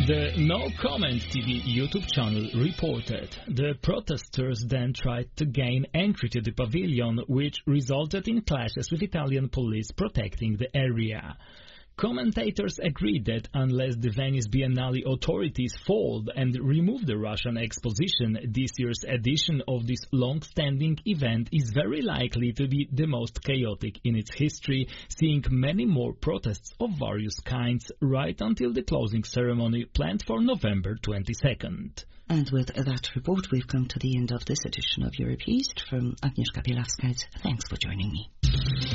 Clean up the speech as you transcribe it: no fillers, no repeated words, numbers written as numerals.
The No Comment TV YouTube channel reported the protesters then tried to gain entry to the pavilion, which resulted in clashes with Italian police protecting the area. Commentators agreed that unless the Venice Biennale authorities fold and remove the Russian exposition, this year's edition of this long-standing event is very likely to be the most chaotic in its history, seeing many more protests of various kinds right until the closing ceremony planned for November 22nd. And with that report, we've come to the end of this edition of Europe East. From Agnieszka Bielawska, thanks for joining me.